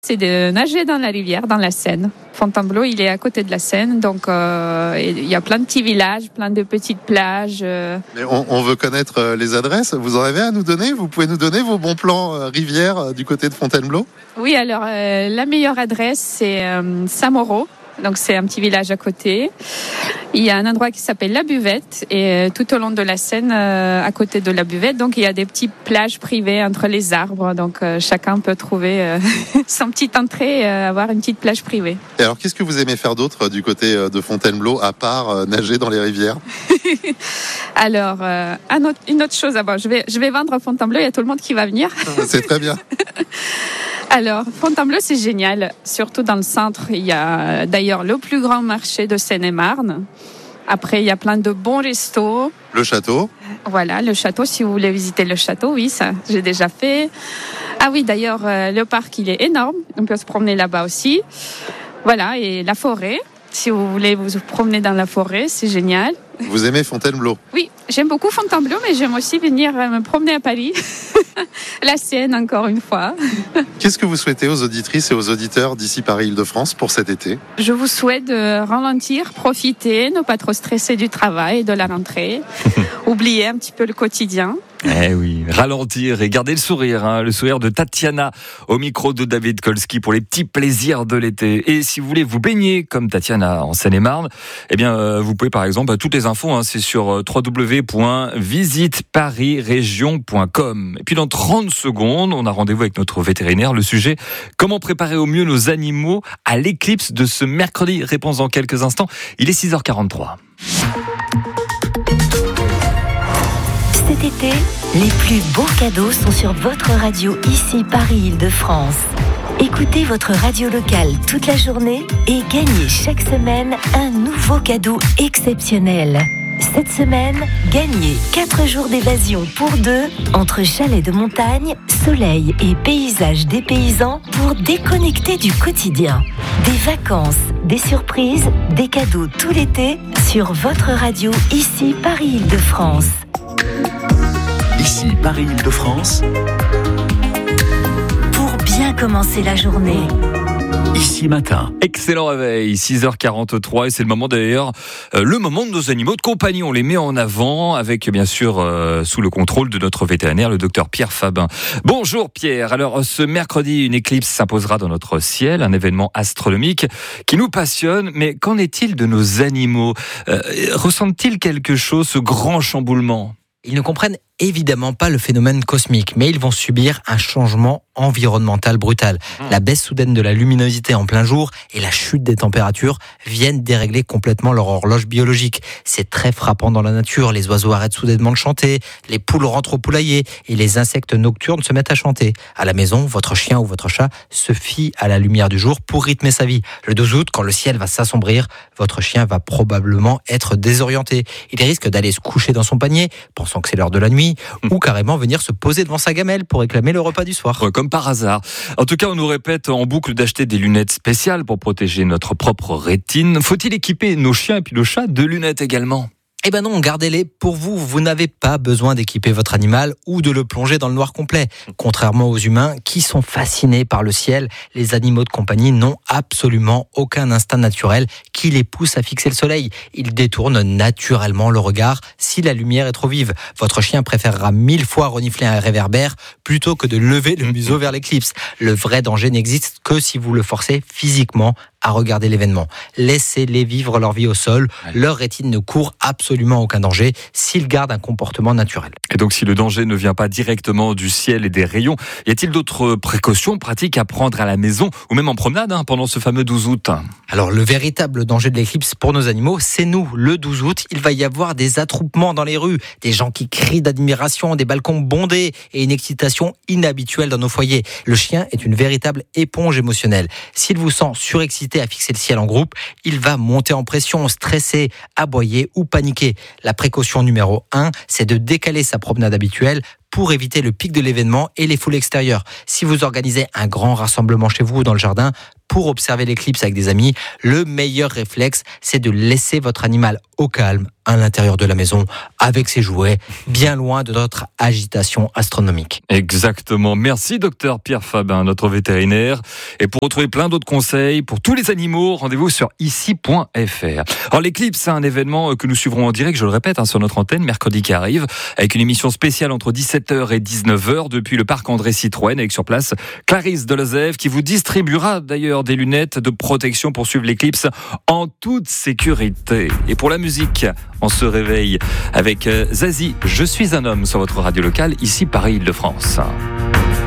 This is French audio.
C'est de nager dans la rivière, dans la Seine. Fontainebleau, il est à côté de la Seine, donc il y a plein de petits villages, plein de petites plages. Mais on veut connaître les adresses. Vous en avez à nous donner ? Vous pouvez nous donner vos bons plans rivière du côté de Fontainebleau ? Oui, alors la meilleure adresse, c'est Saint-Mauro. Donc c'est un petit village à côté. Il y a un endroit qui s'appelle la Buvette et tout au long de la Seine, à côté de la Buvette, donc il y a des petites plages privées entre les arbres. Donc chacun peut trouver son petite entrée, avoir une petite plage privée. Et alors qu'est-ce que vous aimez faire d'autre du côté de Fontainebleau à part nager dans les rivières ? Alors une autre chose. Bon, je vais vendre Fontainebleau. Il y a tout le monde qui va venir. C'est très bien. Alors, Fontainebleau, c'est génial. Surtout dans le centre, il y a d'ailleurs le plus grand marché de Seine-et-Marne. Après, il y a plein de bons restos. Le château. Voilà, le château, si vous voulez visiter le château, oui, ça, j'ai déjà fait. Ah oui, d'ailleurs, le parc, il est énorme. On peut se promener là-bas aussi. Voilà, et la forêt. Si vous voulez vous promener dans la forêt, c'est génial. Vous aimez Fontainebleau ? Oui, j'aime beaucoup Fontainebleau, mais j'aime aussi venir me promener à Paris. La Seine, encore une fois. Qu'est-ce que vous souhaitez aux auditrices et aux auditeurs d'ici Paris-Île-de-France pour cet été ? Je vous souhaite de ralentir, profiter, ne pas trop stresser du travail, de la rentrée, oublier un petit peu le quotidien. Eh oui, ralentir et garder le sourire de Tatiana au micro de David Kolski pour les petits plaisirs de l'été. Et si vous voulez vous baigner comme Tatiana en Seine-et-Marne, eh bien vous pouvez par exemple, toutes les infos, c'est sur www.visiteparisregion.com. Et puis dans 30 secondes, on a rendez-vous avec notre vétérinaire. Le sujet, comment préparer au mieux nos animaux à l'éclipse de ce mercredi. Réponse dans quelques instants. Il est 6h43. Cet été, les plus beaux cadeaux sont sur votre radio ici Paris-Île-de-France. Écoutez votre radio locale toute la journée et gagnez chaque semaine un nouveau cadeau exceptionnel. Cette semaine, gagnez 4 jours d'évasion pour 2 entre chalets de montagne, soleil et paysages des paysans pour déconnecter du quotidien. Des vacances, des surprises, des cadeaux tout l'été sur votre radio ici Paris-Île-de-France. Ici Paris-Île-de-France. Pour bien commencer la journée. Ici matin. Excellent réveil, 6h43 et c'est le moment d'ailleurs, le moment de nos animaux de compagnie. On les met en avant avec bien sûr sous le contrôle de notre vétérinaire, le docteur Pierre Fabin. Bonjour Pierre, alors ce mercredi une éclipse s'imposera dans notre ciel, un événement astronomique qui nous passionne, mais qu'en est-il de nos animaux ? Ressentent-ils quelque chose, ce grand chamboulement ? Ils ne comprennent évidemment pas le phénomène cosmique, mais ils vont subir un changement environnemental brutal. La baisse soudaine de la luminosité en plein jour et la chute des températures viennent dérégler complètement leur horloge biologique. C'est très frappant dans la nature. Les oiseaux arrêtent soudainement de chanter, les poules rentrent au poulailler et les insectes nocturnes se mettent à chanter. À la maison, votre chien ou votre chat se fie à la lumière du jour pour rythmer sa vie. Le 12 août, quand le ciel va s'assombrir, votre chien va probablement être désorienté. Il risque d'aller se coucher dans son panier, pensant que c'est l'heure de la nuit, ou carrément venir se poser devant sa gamelle pour réclamer le repas du soir. Ouais, comme par hasard. En tout cas, on nous répète en boucle d'acheter des lunettes spéciales pour protéger notre propre rétine. Faut-il équiper nos chiens et puis nos chats de lunettes également ? Eh ben non, gardez-les pour vous. Vous n'avez pas besoin d'équiper votre animal ou de le plonger dans le noir complet. Contrairement aux humains qui sont fascinés par le ciel, les animaux de compagnie n'ont absolument aucun instinct naturel qui les pousse à fixer le soleil. Ils détournent naturellement le regard si la lumière est trop vive. Votre chien préférera 1000 fois renifler un réverbère plutôt que de lever le museau vers l'éclipse. Le vrai danger n'existe que si vous le forcez physiquement à regarder l'événement. Laissez-les vivre leur vie au sol. Leur rétine ne court absolument aucun danger s'ils gardent un comportement naturel. Et donc, si le danger ne vient pas directement du ciel et des rayons, y a-t-il d'autres précautions pratiques à prendre à la maison ou même en promenade pendant ce fameux 12 août ? Alors, le véritable danger de l'éclipse pour nos animaux, c'est nous. Le 12 août, il va y avoir des attroupements dans les rues, des gens qui crient d'admiration, des balcons bondés et une excitation inhabituelle dans nos foyers. Le chien est une véritable éponge émotionnelle. S'il vous sent surexcité à fixer le ciel en groupe, il va monter en pression, stresser, aboyer ou paniquer. La précaution numéro 1, c'est de décaler sa promenade habituelle pour éviter le pic de l'événement et les foules extérieures. Si vous organisez un grand rassemblement chez vous ou dans le jardin pour observer l'éclipse avec des amis, le meilleur réflexe, c'est de laisser votre animal au calme, à l'intérieur de la maison avec ses jouets, bien loin de notre agitation astronomique. Exactement. Merci docteur Pierre Fabin, notre vétérinaire. Et pour retrouver plein d'autres conseils pour tous les animaux, rendez-vous sur ici.fr. Alors l'éclipse, c'est un événement que nous suivrons en direct, je le répète, sur notre antenne, mercredi qui arrive, avec une émission spéciale entre 17h et 19h depuis le parc André Citroën, avec sur place Clarisse Delazève qui vous distribuera d'ailleurs des lunettes de protection pour suivre l'éclipse en toute sécurité. Et pour la musique, on se réveille avec Zazie, Je suis un homme sur votre radio locale, ici Paris-Île-de-France.